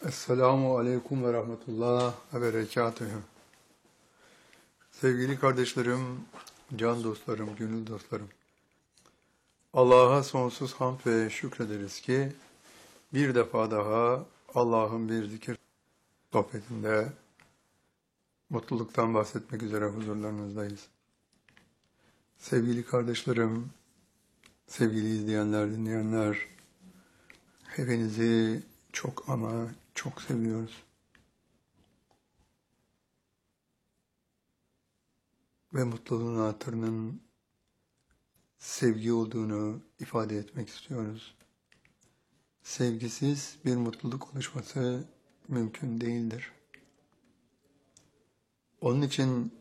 Esselamu Aleyküm ve Rahmetullah ve Berekatühü. Sevgili kardeşlerim, can dostlarım, gönül dostlarım. Allah'a sonsuz hamd ve şükrederiz ki bir defa daha Allah'ın bir zikir sohbetinde mutluluktan bahsetmek üzere huzurlarınızdayız. Sevgili kardeşlerim, sevgili izleyenler, dinleyenler, hepinizi çok ama çok seviyoruz. Ve mutluluğun hatırının sevgi olduğunu ifade etmek istiyoruz. Sevgisiz bir mutluluk oluşması mümkün değildir. Onun için